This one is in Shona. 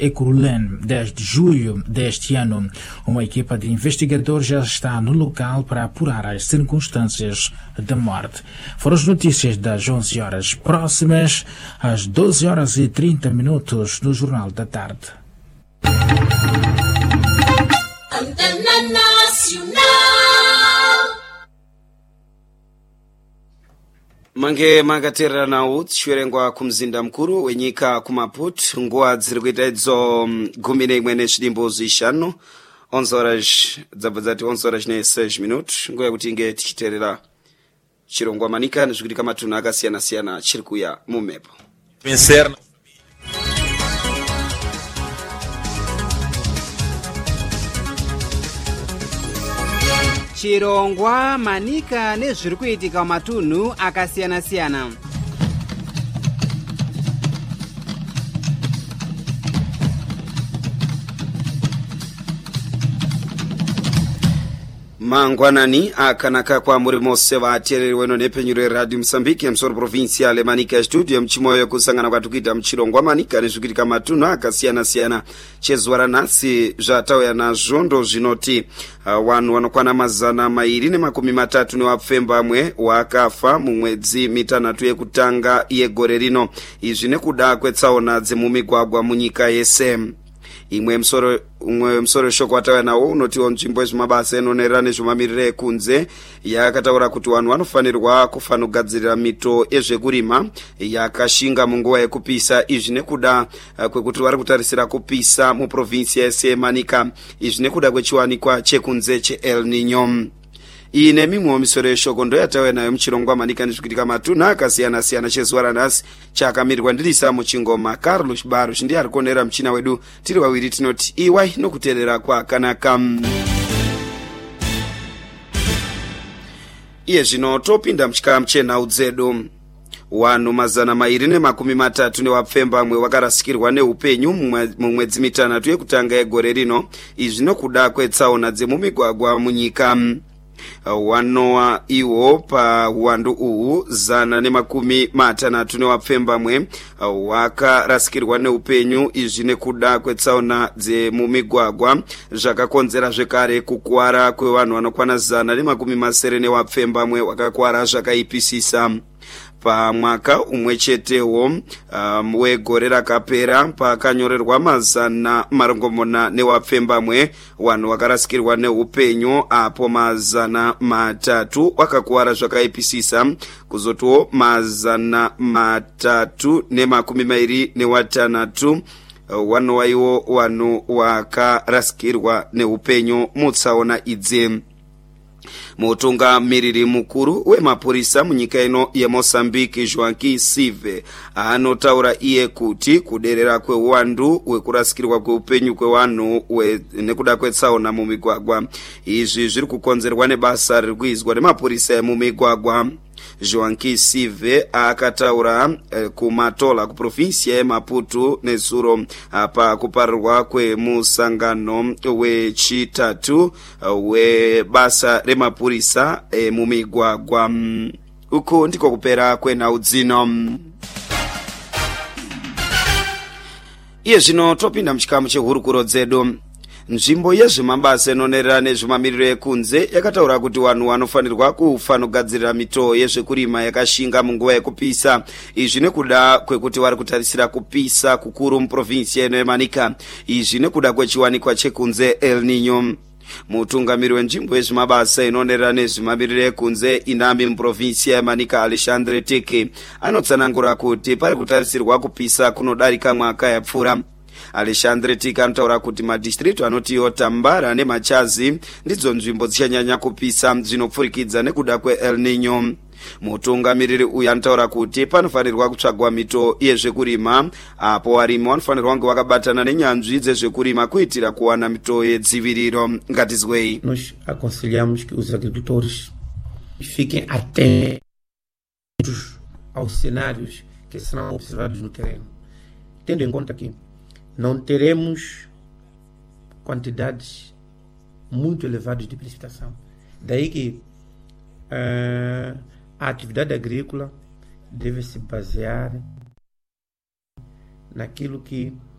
Ecurulen desde julho deste ano. Uma equipa de investigadores já está no local para apurar as circunstâncias da morte. Foram as notícias das 11 horas próximas às 12 horas e 30 minutos no Jornal da Tarde. Antena Nacional. Mange magaterera nawo tshwerengwa kumzinda mkuru wenyika kumaput nguwa dziri kuita idzo 11:05 11 horas dzabvadzati 11 horas ne 6 minutos nguwa yekuti inge tichiterera chirongwa manika nezvikuitika matunhu akasiyana-siyana chiri kuya mumepo. Chirongwa manika nezviri kuitika matunhu akasiyana-siyana. Mangwanani akanaka kwa muri mose vatereri weno nepenyuro radio Msambiki msoro provincia le Manika studio mchimoyo kusangana kwatukuita mchirongwa manika nezvikuitika matunhu akasiyana-siyana chezuva ranhasi zvatauya nazvo ndozvinoti vanhu vanokwana 230 newapfembamwe wakafa mumwedzi mitanhatu yekutanga yegore rino, izvi nekuda kwetsaona dzemumigwagwa munyika yese. Imwe msoro shoko watauya nawo unotiwo nzvimbo yezvemabasa inonerera nezvemamiriro ekunze yakataura kuti vanhu vanofanirwa kugadzirira mito yezvekurima yakashinga munguva yekupisa, izvi nekuda kwekuti vari kutarisira kupisa muprovinsia yese yeManika, izvi nekuda kwechiwanikwa chekunze cheEl Niño. Iyi nemimwe misoro yeshoko ndoyatauya nayo muchirongwa manika nezvikuitika matunhu akasiyana-siyana chezuva ranhasi chakamirirwa ndirisa muchingoma Carlos Barros ndiye ari kuonera muchina wedu tiri wawiri tinoti iwai nokuteerera kwakanaka. Iye zvino topinda muchikamu chenhau dzedu. Wanhu 230 newapfembamwe vakarasikirwa neupenyu mumwedzi mitanhatu yekutanga yegore rino, izvi nokuda kwetsaona dzemumigwagwa munyika. Wanowa iwo pa uwandu uhu 160 newapfembamwe wakarasikirwa neupenyu, izvi nekuda kwetsaona dzemumigwagwa zvakakonzera zvekare kukwara kwevanhu vanokwana 180 newapfembamwe wakakwara zvakaipisisa. Pamwaka umwe chetewo wegore rakapera pakanyorerwa 140 newapfembamwe vanhu vakarasikirwa neupenyu, apo 300 wakakwara zvakaipisisa, kuzotiwo 326 wanowa iwo vanhu vakarasikirwa neupenyu mutsaona idzi. Mutungamiriri mukuru wemapurisa munyika ino yeMozambique Joaquim Sive anotaura iye kuti kuderera kweuwandu wekurasikirwa kweupenyu kwevanhu nekuda kwetsaona mumigwagwa izvi zviri kukonzerwa nebasa riri kuizwa nemapurisa emumigwagwa. Joaquim Sive akataura kumatola kuprovinsia yeMaputo nezuro pakuparirwa kwemusangano wechitatu webasa remapurisa emumigwagwa. Uku ndiko kupera kwenhau dzino. Iye zvino topinda muchikamu chehurukuro dzedu. Nzvimbo yezvemabasa inonerera nezvemamiriro ekunze yakataura kuti vanhu vanofanirwa kugadzirira mito yezvekurima yakashinga munguva yekupisa, izvi nekuda kwekuti vari kutarisira kupisa kukuru muprovinsia ino yeManika, izvi nekuda kwechiwanikwa chekunze El Niño. Mutungamiri wenzvimbo yezvemabasa inonerera nezvemamiriro ekunze Inambi muprovinsia yeManika Alexandre Teke anotsanangura kuti pari kutarisirwa kupisa kunodarika mwaka yapfuura. Alexandre Tika anotaura kuti madistritu anotiwo Tambara neMachazi ndidzo nzvimbo dzichanyanya kupisa zvinopfurikidza nekuda kweEl Niño. Mutungamiriri uyu anotaura kuti panofanirwa kutsvagwa mito yezvekurima, apo varimi vanofanirwa kunge vakabatana nenyanzvi dzezvekurima kuitira kuwana mito yedziviriro. Ngatizwei. Nós aconselhamos que os agricultores fiquem atentos aos cenários que serão observados no terreno, tendo em conta que não teremos quantidades muito elevadas de precipitação. Daí que a atividade agrícola deve se basear naquilo que